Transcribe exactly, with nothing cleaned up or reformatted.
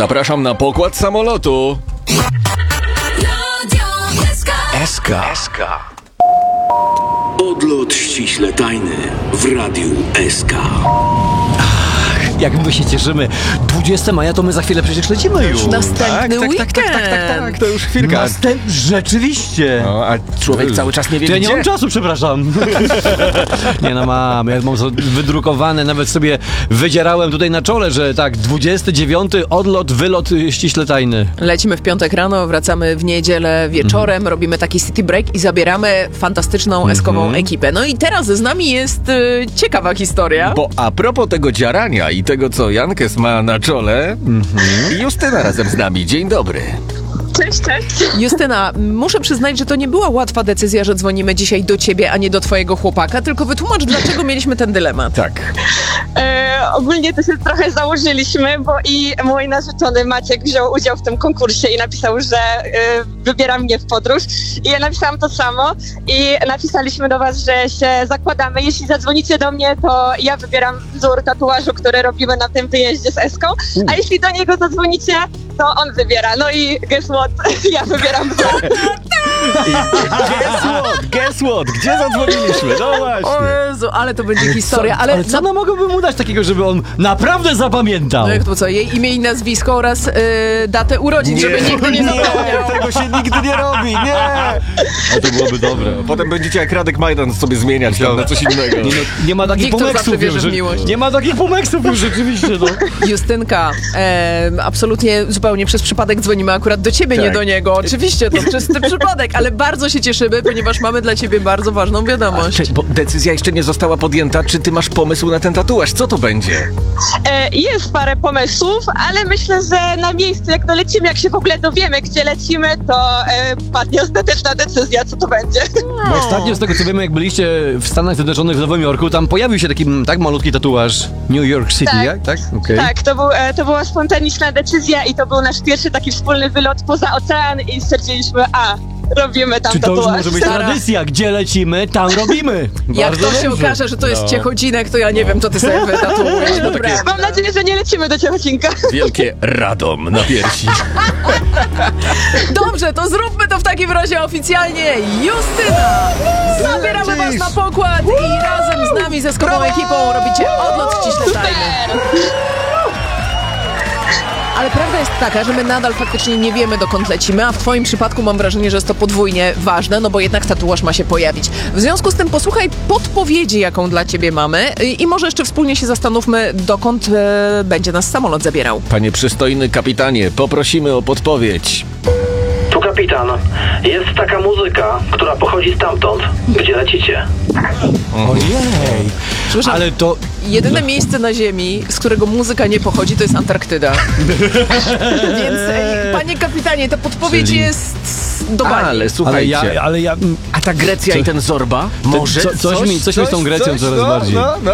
Zapraszam na pokład samolotu. S K. S K. Odlot ściśle tajny w Radiu S K. Jak my się cieszymy. dwudziestego maja to my za chwilę przecież lecimy już. tak, Następny tak, weekend. tak, tak, tak, tak, tak, to już chwilka. Następ... Rzeczywiście. No, a człowiek cały czas nie wie To ja gdzie. nie mam czasu, przepraszam. Nie no mam, ja mam to wydrukowane, nawet sobie wydzierałem tutaj na czole, że tak, dwudziestego dziewiątego odlot, wylot y, ściśle tajny. Lecimy w piątek rano, wracamy w niedzielę wieczorem, mm. robimy taki city break i zabieramy fantastyczną Mhm. eskową ekipę. No i teraz z nami jest y, ciekawa historia. Bo a propos tego dziarania i tego, co Jankes ma na czole, Justyna razem z nami. Dzień dobry. Cześć, cześć. Justyna, muszę przyznać, że to nie była łatwa decyzja, że dzwonimy dzisiaj do ciebie, a nie do twojego chłopaka, tylko wytłumacz, dlaczego mieliśmy ten dylemat. Tak. E, ogólnie to się trochę założyliśmy, bo i mój narzeczony Maciek wziął udział w tym konkursie i napisał, że e, wybiera mnie w podróż. I ja napisałam to samo i napisaliśmy do was, że się zakładamy. Jeśli zadzwonicie do mnie, to ja wybieram wzór tatuażu, który robimy na tym wyjeździe z Eską, a jeśli do niego zadzwonicie, to on wybiera. No i guess what? Ja wybieram wzór. I guess what? Guess what? Gdzie zadzwoniliśmy? No właśnie. O Jezu, ale to będzie historia. Co, ale ale co no mogłoby mu dać takiego, żeby on naprawdę zapamiętał? No jak to co, jej imię i nazwisko oraz y, datę urodzin, żeby nigdy nie zapomniał. Tego się nigdy nie robi, nie! A to byłoby dobre. Potem będziecie jak Radek Majdan sobie zmieniać tam na coś innego. Nie, no, nie ma takich Wiktor zawsze pomeksów wierzy już. w że- miłość. Nie ma takich pomeksów już rzeczywiście, no. Justynka, e, absolutnie zupełnie przez przypadek dzwonimy akurat do ciebie, Tak. nie do niego. Oczywiście, to czysty przypadek, ale bardzo się cieszymy, ponieważ mamy dla ciebie bardzo ważną wiadomość. Cześć, bo decyzja jeszcze nie została podjęta. Czy ty masz pomysł na ten tatuaż? Co to będzie? E, jest parę pomysłów, ale myślę, że na miejscu, jak dolecimy, jak się w ogóle dowiemy, gdzie lecimy, to e, padnie ostateczna decyzja, co to będzie. Bo ostatnio, z tego co wiemy, jak byliście w Stanach Zjednoczonych, w Nowym Jorku, tam pojawił się taki tak malutki tatuaż New York City, Tak. jak? Tak? Okej. Tak, to, był, e, to była spontaniczna decyzja i to był nasz pierwszy taki wspólny wylot poza ocean i stwierdziliśmy, a, robimy tam Czy to już tatuaż. może być Stara. tradycja? Gdzie lecimy, tam robimy. Jak Bardzo to się dobrze. okaże, że to jest No. Ciechocinek, to ja nie wiem, co ty sobie wytatuujesz. No Dobra. takie- Mam nadzieję, że nie lecimy do Ciechocinka. Wielkie Radom na piersi. Dobrze, to zróbmy to w takim razie oficjalnie. Justyna! Zabieramy was na pokład i razem z nami, ze skopą ekipą robicie odlot ściśle tajny. Ale prawda jest taka, że my nadal faktycznie nie wiemy, dokąd lecimy, a w twoim przypadku mam wrażenie, że jest to podwójnie ważne, no bo jednak tatuaż ma się pojawić. W związku z tym posłuchaj podpowiedzi, jaką dla ciebie mamy i, i może jeszcze wspólnie się zastanówmy, dokąd e, będzie nas samolot zabierał. Panie przystojny kapitanie, poprosimy o podpowiedź. Tu kapitan. Jest taka muzyka, która pochodzi stamtąd. Gdzie lecicie? Ojej. Przepraszam, Ale to... jedyne miejsce na Ziemi, z którego muzyka nie pochodzi, to jest Antarktyda. Więc, ej, panie kapitanie, ta podpowiedź Czyli- jest do bani. Ale Ale słuchajcie, ja, ale ja... a ta Grecja Co- i ten Zorba? Może co- coś mi- coś mi z tą Grecją coraz no, bardziej. No, no.